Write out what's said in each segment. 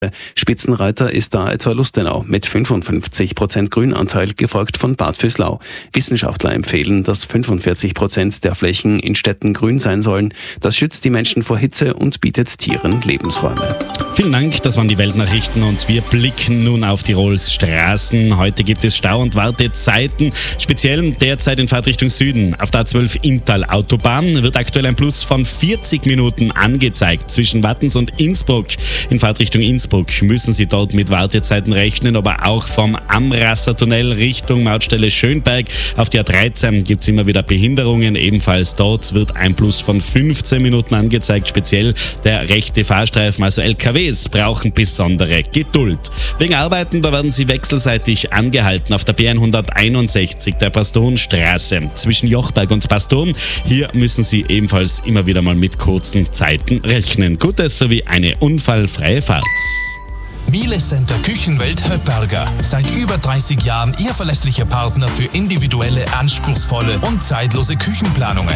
Spitzenreiter ist da etwa Lustenau mit 55% Grünanteil, gefolgt von Bad Vöslau. Wissenschaftler empfehlen, dass 45% der Flächen in Städten grün sein sollen. Das schützt die Menschen vor Hitze und bietet Tieren Lebensräume. Vielen Dank, das waren die Weltnachrichten und wir blicken nun auf Tirols Straßen. Heute gibt es Stau- und Wartezeiten, speziell derzeit in Fahrtrichtung Süden. Auf der A12 Inntal Autobahn wird aktuell ein Plus von 40 Minuten angezeigt. Zwischen Wattens und Innsbruck in Fahrtrichtung Innsbruck müssen Sie dort mit Wartezeiten rechnen, aber auch vom Amrasser-Tunnel Richtung Mautstelle Schönberg. Auf der A13 gibt es immer wieder Behinderungen, ebenfalls dort wird ein Plus von 15 Minuten angezeigt, speziell der rechte Fahrstreifen, also LKWs brauchen besondere Geduld. Wegen Arbeiten, da werden sie wechselseitig angehalten auf der B161 der Pastonstraße zwischen Jochberg und Paston. Hier müssen Sie ebenfalls immer wieder mal mit kurzen Zeiten rechnen. Gutes sowie eine unfallfreie Fahrt. Miele Center Küchenwelt Höpperger. Seit über 30 Jahren Ihr verlässlicher Partner für individuelle, anspruchsvolle und zeitlose Küchenplanungen.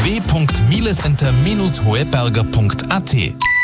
www.mielecenter-hoeberger.at.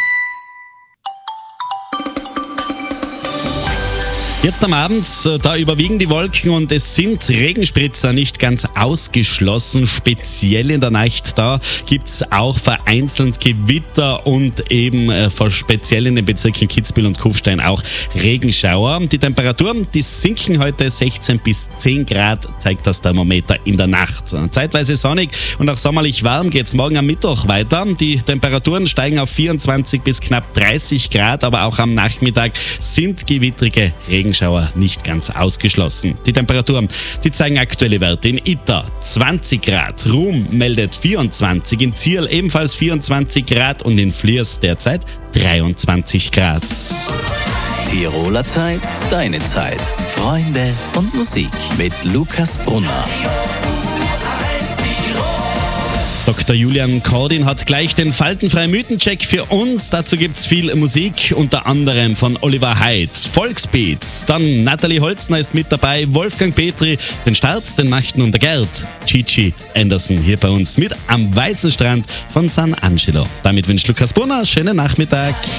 Jetzt am Abend, da überwiegen die Wolken und es sind Regenspritzer nicht ganz ausgeschlossen. Speziell in der Nacht, da gibt es auch vereinzelt Gewitter und eben speziell in den Bezirken Kitzbühel und Kufstein auch Regenschauer. Die Temperaturen, die sinken heute 16 bis 10 Grad, zeigt das Thermometer in der Nacht. Zeitweise sonnig und auch sommerlich warm geht es morgen am Mittwoch weiter. Die Temperaturen steigen auf 24 bis knapp 30 Grad, aber auch am Nachmittag sind gewittrige Regenschauer nicht ganz ausgeschlossen. Die Temperaturen, die zeigen aktuelle Werte in Itter 20 Grad, Ruhm meldet 24, in Zierl ebenfalls 24 Grad und in Fliers derzeit 23 Grad. Tiroler Zeit, deine Zeit. Freunde und Musik mit Lukas Brunner. Dr. Julian Kordin hat gleich den faltenfreien Mythencheck für uns. Dazu gibt's viel Musik, unter anderem von Oliver Haidt, Volksbeats. Dann Nathalie Holzner ist mit dabei, Wolfgang Petri, den Start, den macht nun der Gerd. Gigi Anderson hier bei uns mit Am Weißen Strand von San Angelo. Damit wünscht Lukas Brunner schönen Nachmittag.